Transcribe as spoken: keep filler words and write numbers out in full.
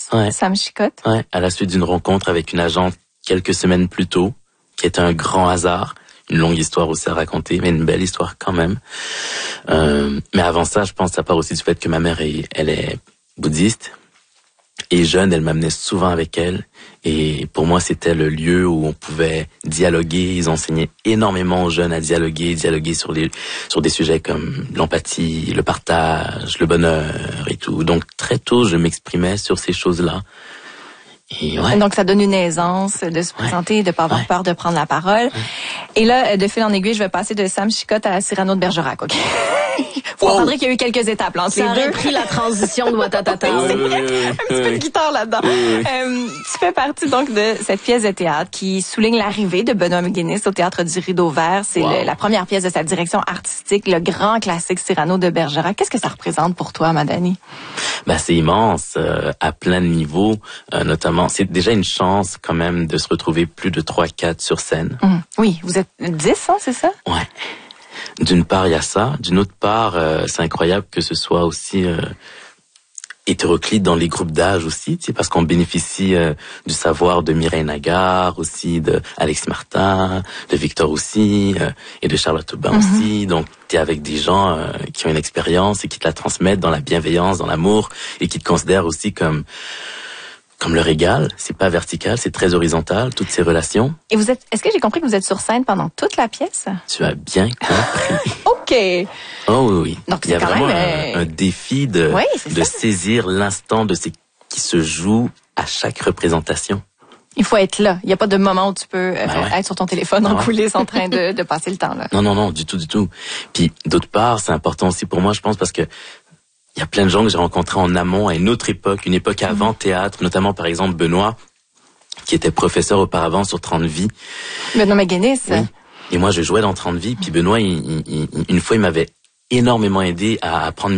pièce, ouais. Sam Chicotte. Ouais, à la suite d'une rencontre avec une agente quelques semaines plus tôt, qui était un grand hasard. Une longue histoire aussi à raconter, mais une belle histoire quand même. Euh, mais avant ça, je pense que ça part aussi du fait que ma mère, est, elle est bouddhiste. Et jeune, elle m'amenait souvent avec elle. Et pour moi, c'était le lieu où on pouvait dialoguer. Ils enseignaient énormément aux jeunes à dialoguer, dialoguer sur les sur des sujets comme l'empathie, le partage, le bonheur et tout. Donc très tôt, je m'exprimais sur ces choses-là. Et ouais. Donc, ça donne une aisance de se présenter, ouais. de pas avoir ouais. peur de prendre la parole. Ouais. Et là, de fil en aiguille, je vais passer de Sam Chicotte à Cyrano de Bergerac, OK? Vous comprendrez qu'il y a eu quelques étapes là, entre ça les aurait deux. pris la transition de Watatata. C'est vrai, un petit peu de guitare là-dedans. Euh, tu fais partie donc de cette pièce de théâtre qui souligne l'arrivée de Benoît McGuinness au Théâtre du Rideau Vert. C'est wow. le, la première pièce de sa direction artistique, le grand classique Cyrano de Bergerac. Qu'est-ce que ça représente pour toi, Madani? Ben, c'est immense, euh, à plein de niveaux, euh, notamment. C'est déjà une chance quand même de se retrouver plus de trois quatre sur scène. Mmh. Oui, vous êtes dix, hein, c'est ça? Ouais. D'une part, il y a ça. D'une autre part, euh, c'est incroyable que ce soit aussi euh, hétéroclite dans les groupes d'âge aussi, tu sais, parce qu'on bénéficie euh, du savoir de Mireille Nagar, aussi de Alexis Martin, de Victor aussi, euh, et de Charlotte Aubin mm-hmm. aussi. Donc, t'es avec des gens euh, qui ont une expérience et qui te la transmettent dans la bienveillance, dans l'amour, et qui te considèrent aussi comme comme leur égal. C'est pas vertical, c'est très horizontal, toutes ces relations. Et vous êtes, est-ce que j'ai compris que vous êtes sur scène pendant toute la pièce? Tu as bien compris. OK. Oh oui, oui. Donc, il y a quand vraiment même, un, un défi de, oui, de saisir l'instant de ce qui se joue à chaque représentation. Il faut être là. Il n'y a pas de moment où tu peux euh, ben ouais. être sur ton téléphone en coulisses en train de, de passer le temps là. Non, non, non, du tout, du tout. Puis, d'autre part, c'est important aussi pour moi, je pense, parce que il y a plein de gens que j'ai rencontrés en amont à une autre époque, une époque avant mmh. théâtre, notamment par exemple Benoît, qui était professeur auparavant sur trente vies. Benoît McGuinness. Oui. Et moi, je jouais dans trente vies, puis Benoît, il, il, il, une fois, il m'avait énormément aidé à apprendre